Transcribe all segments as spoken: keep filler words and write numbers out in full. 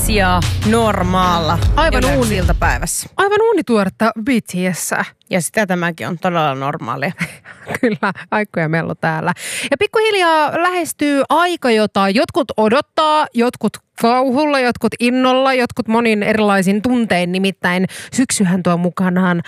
Asia Normaalla. Aivan uuni. Iltapäivässä. Aivan uunituoretta B T S. Ja sitä tämäkin on todella normaalia. Kyllä, Aikku ja Mellu täällä. Ja pikkuhiljaa lähestyy aika, jota jotkut odottaa, jotkut kauhulla, jotkut innolla, jotkut monin erilaisin tuntein. Nimittäin syksyhän tuo mukanaan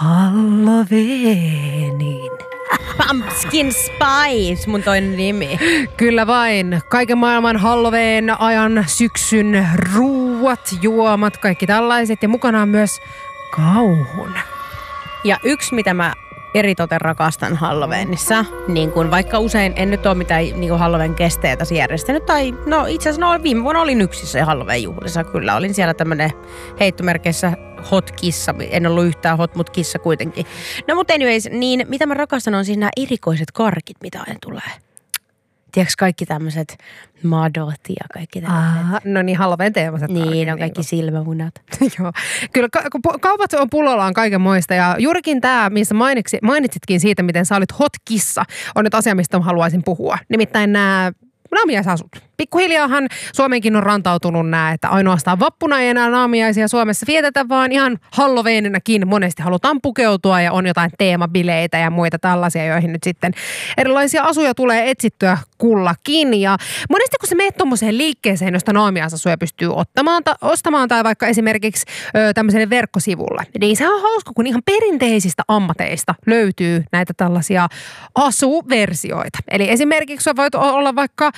Halloweenin. Pumpkin Spice, mun toinen nimi. Kyllä vain. Kaiken maailman Halloween ajan syksyn ruuat, juomat, kaikki tällaiset. Ja mukanaan myös kauhun. Ja yksi, mitä mä eritoten rakastan Halloweenissa, niin kuin vaikka usein en nyt ole mitään niin kuin Halloween kesteitä järjestänyt, tai no itse asiassa no, viime vuonna olin yksissä Halloween-juhlissa, kyllä olin siellä tämmönen heittomerkeissä hot kissa, en ollut yhtään hot, mut kissa kuitenkin. No mutta anyways, niin mitä mä rakastan on siis nämä erikoiset karkit, mitä aina tulee. Tiedätkö kaikki tämmöiset madot ja kaikki tämmöiset? No niin, Halloween teemaiset niin, karkit. Niin, on kaikki silmämunat. Joo. Kyllä ka- kaupat on pulollaan kaiken moista ja juurikin tämä, missä mainitsit, mainitsitkin siitä, miten sä olit hot kissa, on nyt asia, mistä haluaisin puhua. Nimittäin nämä naamiaisasut. Pikkuhiljaahan Suomeenkin on rantautunut nämä, että ainoastaan vappuna ei enää naamiaisia Suomessa vietetä, vaan ihan Halloweeninakin monesti halutaan pukeutua ja on jotain teemabileitä ja muita tällaisia, joihin nyt sitten erilaisia asuja tulee etsittyä kullakin. Ja monesti kun sä meet tommoseen liikkeeseen, josta naamiaisasuja pystyy ottamaan, ta- ostamaan tai vaikka esimerkiksi ö, tämmöiselle verkkosivulle, niin se on hauska, kun ihan perinteisistä ammateista löytyy näitä tällaisia asuversioita. Eli esimerkiksi sä voit olla vaikka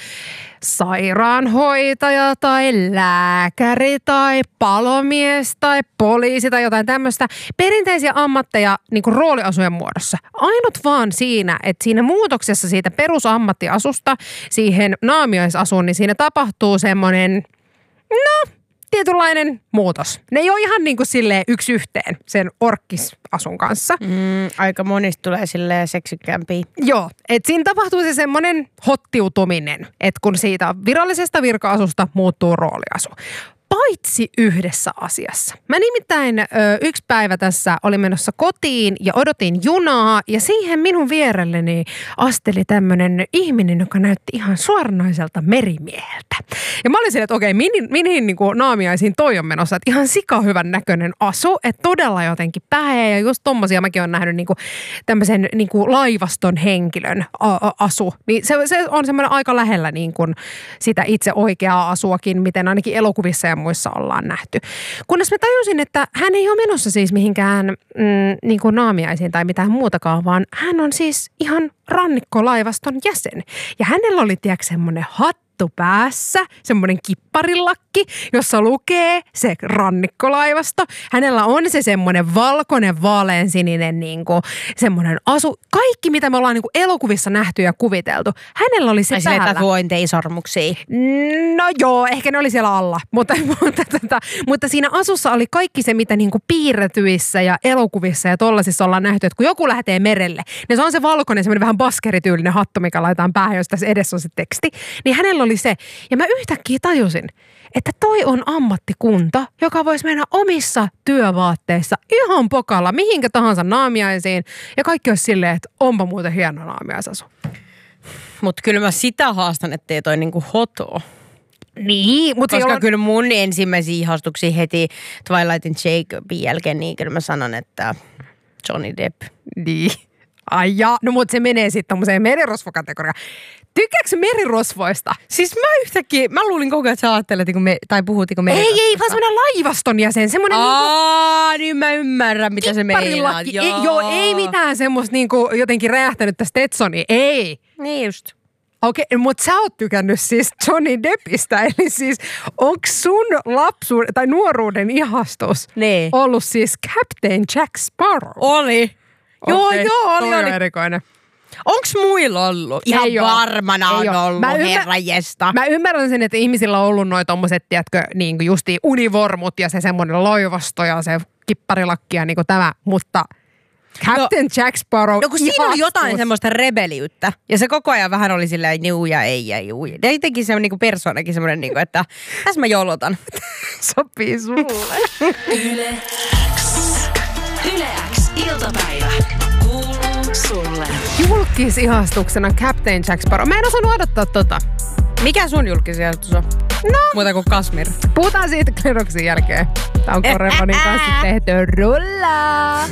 sairaanhoitaja tai lääkäri tai palomies tai poliisi tai jotain tämmöistä. Perinteisiä ammatteja niin kuin rooliasujen muodossa. Ainut vaan siinä, että siinä muutoksessa siitä perusammattiasusta siihen naamiaisasuun, niin siinä tapahtuu semmoinen, no, tietynlainen muutos. Ne ei ole ihan niin kuin silleen yksi yhteen sen orkkisasun kanssa. Mm, aika monista tulee silleen seksikkäämpiä. Joo, että siinä tapahtuu se semmoinen hottiutuminen, että kun siitä virallisesta virka-asusta muuttuu rooliasu. Paitsi yhdessä asiassa. Mä nimittäin ö, yksi päivä tässä olin menossa kotiin ja odotin junaa ja siihen minun vierelleni asteli tämmönen ihminen, joka näytti ihan suoranaiselta merimieheltä. Ja mä olin silleen, että okei, mihin, mihin niin kuin naamiaisiin toi on menossa, että ihan sikahyvän näköinen asu, että todella jotenkin päheä ja just tommosia mäkin olen nähnyt niin kuin tämmöisen niin kuin laivaston henkilön a- a- asu. Niin se, se on semmoinen aika lähellä niin kuin sitä itse oikeaa asuakin, miten ainakin elokuvissa ja muissa ollaan nähty. Kunnes mä tajusin, että hän ei ole menossa siis mihinkään mm, niin kuin naamiaisiin tai mitään muutakaan, vaan hän on siis ihan rannikkolaivaston jäsen. Ja hänellä oli, tiedätkö, semmoinen hattu päässä, semmoinen kipparilakki, jossa lukee se rannikkolaivasto. Hänellä on se semmoinen valkoinen, vaaleansininen niin kuin semmoinen asu. Kaikki, mitä me ollaan niin kuin elokuvissa nähty ja kuviteltu. Hänellä oli se Ai päällä. Tatuointeisormuksia. No joo, ehkä ne oli siellä alla. Mutta, mutta, mutta, mutta siinä asussa oli kaikki se, mitä niin kuin piirretyissä ja elokuvissa ja tollasissa ollaan nähty. Että kun joku lähtee merelle, niin se on se valkoinen, semmoinen vähän baskerityylinen hattu, mikä laitetaan päähän, jos tässä edessä on se teksti. Niin hänellä oli se. Ja mä yhtäkkiä tajusin, että toi on ammattikunta, joka voisi mennä omissa työvaatteissa ihan pokalla, mihinkä tahansa naamiaisiin. Ja kaikki olisi silleen, että onpa muuten hieno naamiaisasu. Mutta kyllä mä sitä haastan, ettei toi niinku hoto. Niin, mutta koska jollain... kyllä mun ensimmäisiä ihastuksia heti Twilightin Jacobin jälkeen, niin kyllä mä sanon, että Johnny Depp. Niin. Ai ja, no mutta se menee sitten tommoseen merirosvokategoriaan. Tykkääksä merirosvoista? Siis mä yhtäkkiä, mä luulin koko ajan, että sä ajattelet, me, tai puhutiko merirosvoista. Ei, ei, vaan semmoinen laivaston jäsen. Semmoinen Aa, niinku, niin mä ymmärrän, mitä se meinaa. Joo. Ei, joo, ei mitään semmoista niinku jotenkin räjähtänyttä Stetsoni, ei. Niin just. Okei, okay, mutta sä oot tykännyt siis Johnny Deppistä, eli siis onks sun lapsuuden tai nuoruuden ihastus nee. ollut siis Captain Jack Sparrow? Oli. Joo, okay. joo, oli. Toi on oli. erikoinen. Onks muilla ollut? Ihan ei varmana on ollut, mä ymmär... herranjesta. Mä ymmärrän sen, että ihmisillä on ollut noi tommoset, tiedätkö, niin kuin justiin univormut ja se semmoinen loivasto ja se kipparilakki ja niin kuin tämä, mutta Captain no, Jack Sparrow. No kun siinä oli jotain semmoista rebeliyyttä. Ja se koko ajan vähän oli silleen juu ja ei ja juu. Ja jotenkin se niinku persoonakin semmoinen, niinku, että tässä mä jolotan. Sopii sulle. Yle X. Yle X iltapäivä. Kuuluu sulle. Julkisihastuksena Captain Jack Sparrow. Mä en osannut odottaa tota. Mikä sun julkisihastus on? No. Muuta kuin Kasmir. Puhutaan siitä kleroksin jälkeen. Tää on Koremonin kanssa tehty rullaa.